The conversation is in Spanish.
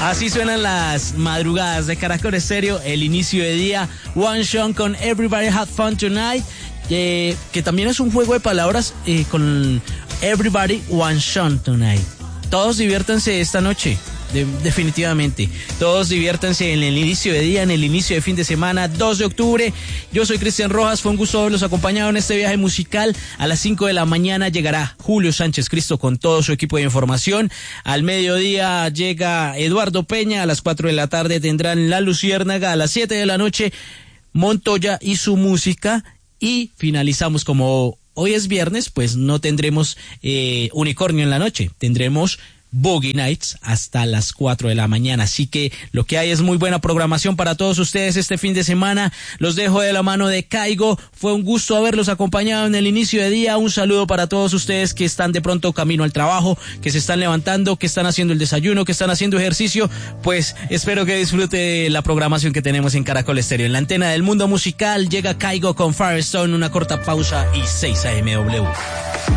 Así suenan las madrugadas de Caracol Estéreo, el inicio de día. One Shot con Everybody Had Fun Tonight, que también es un juego de palabras con Everybody One Shot Tonight. Todos diviértanse esta noche. Definitivamente, todos diviértanse en el inicio de día, en el inicio de fin de semana, 2 de octubre. Yo soy Cristian Rojas, fue un gusto haberlos acompañado en este viaje musical. A las 5 de la mañana llegará Julio Sánchez Cristo con todo su equipo de información. Al mediodía llega Eduardo Peña, a las 4 de la tarde tendrán La Luciérnaga, a las 7 de la noche Montoya y su música, y finalizamos, como hoy es viernes, pues no tendremos Unicornio en la noche, tendremos Boogie Nights hasta las 4 de la mañana. Así que lo que hay es muy buena programación para todos ustedes este fin de semana. Los dejo de la mano de Caigo. Fue un gusto haberlos acompañado en el inicio de día. Un saludo para todos ustedes que están de pronto camino al trabajo, que se están levantando, que están haciendo el desayuno, que están haciendo ejercicio. Pues espero que disfrute la programación que tenemos en Caracol Estéreo. En la antena del mundo musical llega Caigo con Firestone, una corta pausa y 6 AMW.